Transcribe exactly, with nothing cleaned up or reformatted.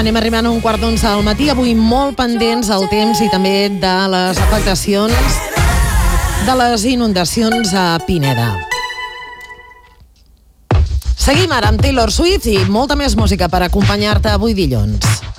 anem arribant a un quart d'onze del matí, avui molt pendents del temps i també de les afectacions de les inundacions a Pineda. Seguim ara amb Taylor Swift i molta més música per acompanyar-te avui dilluns.